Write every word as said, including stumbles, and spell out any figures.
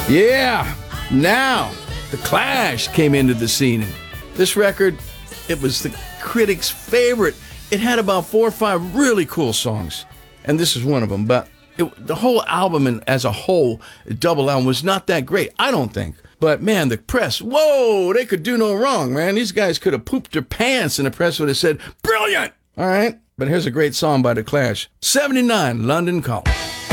Yeah, now The Clash came into the scene. And this record, it was the critics' favorite. It had about four or five really cool songs, and this is one of them. But it, the whole album and as a whole, double album, was not that great, I don't think. But man, the press, whoa, they could do no wrong, man. These guys could have pooped their pants, and the press would have said, brilliant! All right, but here's a great song by The Clash. seventy-nine, London Calling.